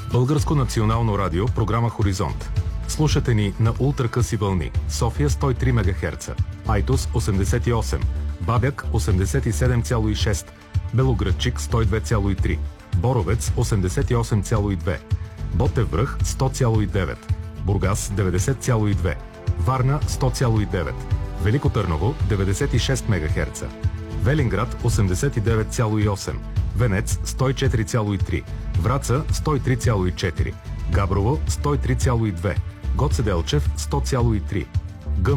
Българско национално радио, програма Хоризонт. Слушате ни на ултракъси вълни. София 103 МГц, Айтос 88, Бабяк 87,6, Белоградчик 102,3, Боровец 88,2, Ботев връх 100,9, Бургас 90,2, Варна 100,9, Велико Търново 96 МГц, Велинград 89,8, Венец 104,3, Враца 103,4, Габрово 103,2, Гоце Делчев 100,3,